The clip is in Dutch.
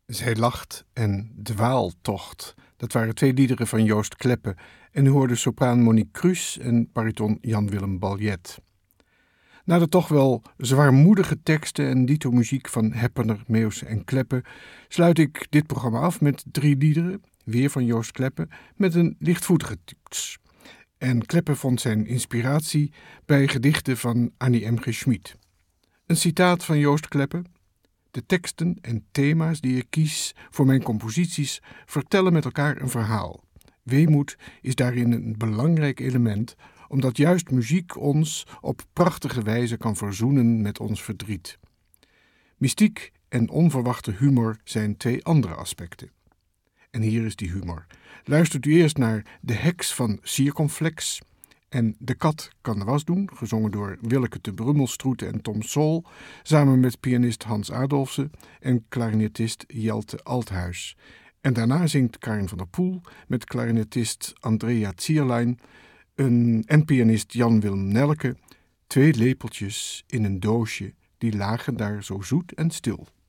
Zij lacht en Dwaaltocht. Dat waren twee liederen van Joost Kleppe en u hoorde sopraan Monique Crus en bariton Jan-Willem Baljet. Na de toch wel zwaarmoedige teksten en dito-muziek van Heppener, Meeuwse en Kleppe sluit ik dit programma af met 3 liederen, weer van Joost Kleppe, met een lichtvoetige toets. En Kleppe vond zijn inspiratie bij gedichten van Annie M. G. Schmid. Een citaat van Joost Kleppe: de teksten en thema's die ik kies voor mijn composities vertellen met elkaar een verhaal. Weemoed is daarin een belangrijk element, omdat juist muziek ons op prachtige wijze kan verzoenen met ons verdriet. Mystiek en onverwachte humor zijn 2 andere aspecten. En hier is die humor. Luistert u eerst naar De Heks van Circonflex en De Kat kan de was doen, gezongen door Willeke de Brummelstroete en Tom Sol, samen met pianist Hans Adolfsen en klarinetist Jelte Althuis. En daarna zingt Karin van der Poel met klarinetist Andrea Zierlein en pianist Jan-Willem Nelke 2 lepeltjes in een doosje, die lagen daar zo zoet en stil.